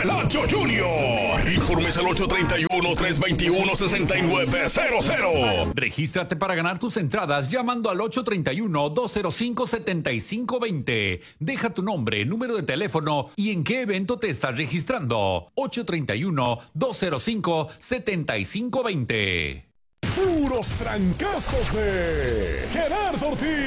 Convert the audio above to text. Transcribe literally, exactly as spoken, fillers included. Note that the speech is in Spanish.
Pelacho Junior. Informes al ocho tres uno, tres dos uno, seis nueve cero cero. Regístrate para ganar tus entradas llamando al ocho tres uno, dos cero cinco, siete cinco dos cero. Deja tu nombre, número de teléfono y en qué evento te estás registrando. ocho tres uno, dos cero cinco, siete cinco dos cero. Puros trancazos de Gerardo Ortiz.